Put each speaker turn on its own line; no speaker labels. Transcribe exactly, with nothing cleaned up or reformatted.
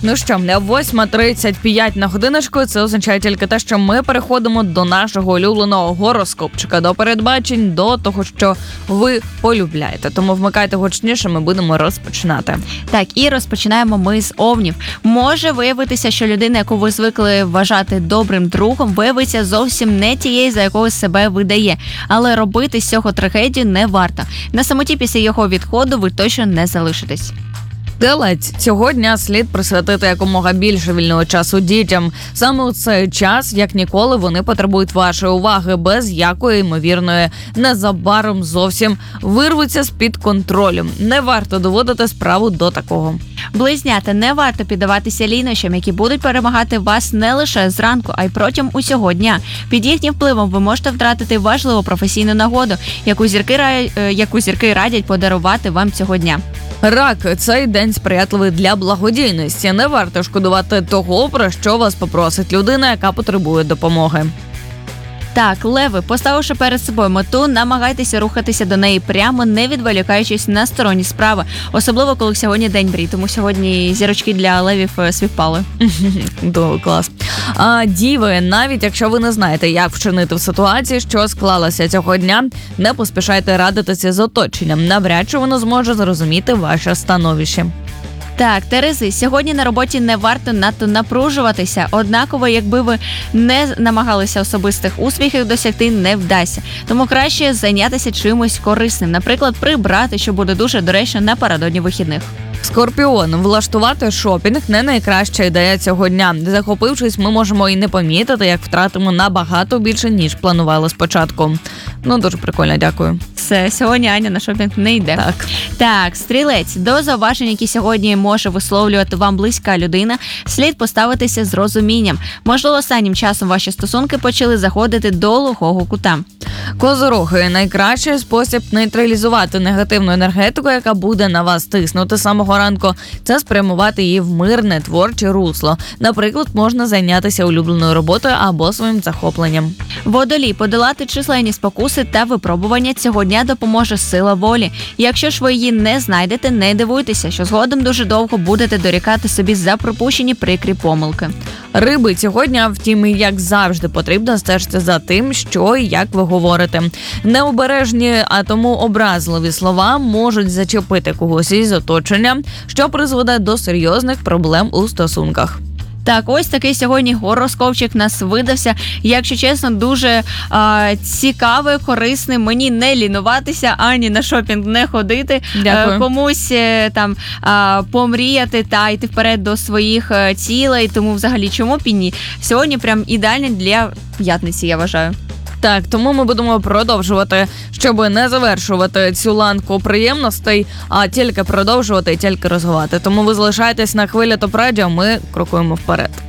ну що, восьма тридцять п'ять на годиночку, це означає тільки те, що ми переходимо до нашого улюбленого гороскопчика, до передбачень, до того, що ви полюбляєте. Тому вмикайте гучніше, ми будемо розпочинати.
Так, і розпочинаємо ми з овнів. Може виявитися, що людина, яку ви звикли вважати добрим другом, виявиться зовсім не тією, за якою себе видає. Але робити з цього трагедію не варто. На самоті після його відходу ви точно не залишитесь.
Телець, цього дня слід присвятити якомога більше вільного часу дітям. Саме у цей час, як ніколи, вони потребують вашої уваги, без якої, ймовірної, незабаром зовсім вирвуться з-під контролю. Не варто доводити справу до такого.
Близнята, не варто піддаватися лінощам, які будуть перемагати вас не лише зранку, а й протягом усього дня. Під їхнім впливом ви можете втратити важливу професійну нагоду, яку зірки, яку зірки радять подарувати вам цього дня.
Рак – цей день сприятливий для благодійності. Не варто шкодувати того, про що вас попросить людина, яка потребує допомоги.
Так, леви, поставивши перед собою мету, намагайтеся рухатися до неї прямо, не відволікаючись на сторонні справи. Особливо, коли сьогодні день мрій, тому сьогодні зірочки для левів співпали.
До, клас. А, діви, навіть якщо ви не знаєте, як вчинити в ситуації, що склалася цього дня, не поспішайте радитися з оточенням. Навряд чи воно зможе зрозуміти ваше становище.
Так, Терези, сьогодні на роботі не варто надто напружуватися, однаково, якби ви не намагалися особистих успіхів досягти, не вдасться. Тому краще зайнятися чимось корисним, наприклад, прибрати, що буде дуже доречно напередодні вихідних.
Скорпіон, влаштувати шопінг – не найкраща ідея цього дня. Захопившись, ми можемо і не помітити, як втратимо набагато більше, ніж планували спочатку. Ну, дуже прикольно, дякую.
Все, сьогодні Аня на шопінг не йде.
Так.
Так, Стрілець, до зауважень, які сьогодні може висловлювати вам близька людина, слід поставитися з розумінням. Можливо, останнім часом ваші стосунки почали заходити до глухого кута.
Козороги, найкращий спосіб нейтралізувати негативну енергетику, яка буде на вас тиснути з самого ранку, це спрямувати її в мирне, творче русло. Наприклад, можна зайнятися улюбленою роботою або своїм захопленням.
Водолій, подолати численні спокуси та випробування цього дня допоможе сила волі. Якщо ж ви її не знайдете, не дивуйтеся, що згодом дуже довго будете дорікати собі за пропущені прикрі помилки.
Риби, цього дня, втім, як завжди, потрібно стежити за тим, що і як ви говорите. Необережні, а тому образливі слова можуть зачепити когось із оточення, що призведе до серйозних проблем у стосунках.
Так, ось такий сьогодні гороскопчик нас видався. Якщо чесно, дуже а, цікавий, корисний. Мені не лінуватися, ані на шопінг не ходити.
Дякую.
А, комусь там а, помріяти та йти вперед до своїх цілей. Тому взагалі чому б і ні? Сьогодні прям ідеально для п'ятниці, я вважаю.
Так, тому ми будемо продовжувати, щоб не завершувати цю ланку приємностей, а тільки продовжувати і тільки розвивати. Тому ви залишайтесь на хвилі Топ Радіо, ми крокуємо вперед.